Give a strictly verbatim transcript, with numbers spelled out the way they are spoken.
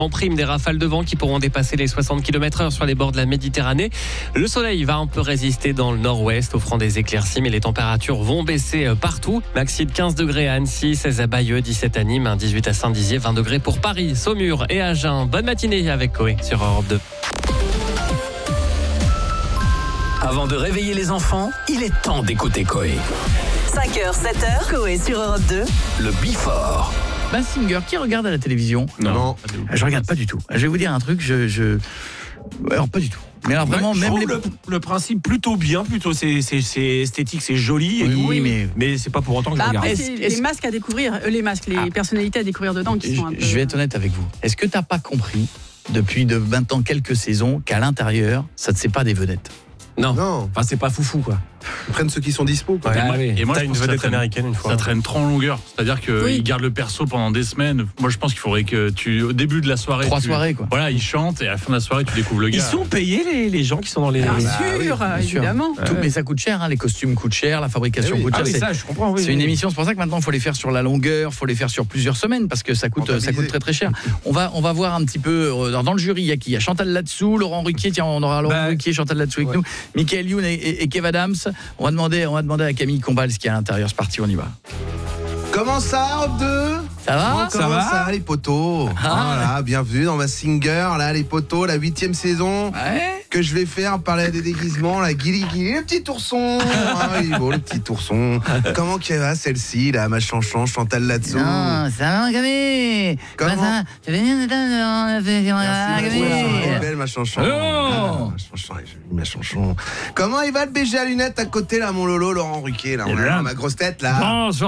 En prime, des rafales de vent qui pourront dépasser les soixante kilomètres heure sur les bords de la Méditerranée. Le soleil va un peu résister dans le nord-ouest, offrant des éclaircies, mais les températures vont baisser partout. Maxi de quinze degrés à Annecy, seize à Bayeux, dix-sept à Nîmes, dix-huit à Saint-Dizier, vingt degrés pour Paris, Saumur et Agen. Bonne matinée avec Coé sur Europe deux. Avant de réveiller les enfants, il est temps d'écouter Coé. cinq heures, sept heures, Coé sur Europe deux. Le Before. Mazinger, qui regarde à la télévision? Non. Je regarde pas du tout. Je vais vous dire un truc, je... je... Alors, pas du tout. Mais alors vraiment, Ouais, je même trouve les... le, le principe plutôt bien, plutôt c'est, c'est, c'est esthétique, c'est joli. Et Oui, tout, oui, mais- mais c'est pas pour autant que Bah je regarde. après, Est-ce- c'est est-ce- les masques à découvrir, euh, les masques, les Ah. personnalités à découvrir dedans qui sont un peu... Je vais être honnête avec vous. Est-ce que t'as pas compris, depuis de maintenant quelques saisons, qu'à l'intérieur, ça ne c'est pas des vedettes? Non. Non, Enfin, c'est pas foufou, quoi. ils prennent ceux qui sont dispo. Quoi. Ouais. Ah moi- oui. et moi, T'as je une pense que ça vedette traîne- américaine une fois. Ça traîne trop en longueur. C'est-à-dire qu'ils Oui. gardent le perso pendant des semaines. Moi, je pense qu'il faudrait que tu, au début de la soirée. Trois tu- soirées, quoi. Voilà, ils chantent et à la fin de la soirée, tu découvres le gars. Ils sont payés les, les gens qui sont dans les. Bien les- sûr, Bien sûr. évidemment. Tout, mais ça coûte cher, hein, les costumes coûtent cher, la fabrication Eh oui. coûte Ah, cher. mais c'est ça, je comprends, oui. c'est une oui. émission, c'est pour ça que maintenant il faut les faire sur la longueur, il faut les faire sur plusieurs semaines parce que ça coûte, ça Rentabiliser. coûte très très cher. On va, on va voir un petit peu, euh, dans le jury, il y a qui? Il y a Chantal Latsou, Laurent Ruquier, tiens, on aura Laurent Bah, Ruquier, Chantal Latsou avec ouais. nous, Michael Youn et, et, et Kev Adams. On va demander, on va demander à Camille Combal ce qu'il y a à l'intérieur, c'est parti, on y va. Comment ça, Europe deux? Ça va? Comment va ça, les potos? Ah. Voilà, bienvenue dans Mazinger, là, les potos, la huitième saison. Ouais. Que je vais faire parler des déguisements, la guili guili, le petit ourson. Ah, il est beau, le petit ourson. Comment qu'elle va, celle-ci, là, ma chanchon, Chantal Latsou? Non, ça va, Camille? Comment? Bah, ça- tu veux venir dans- Merci, Camille? elle est belle, ma chanchon. Oh. Ah, ma chanchon, elle est jolie, ma chanchon. Comment il va le B G à lunettes à côté, là, mon Lolo, Laurent Ruquier, là, Eh on a bien. ma grosse tête, là? Bonjour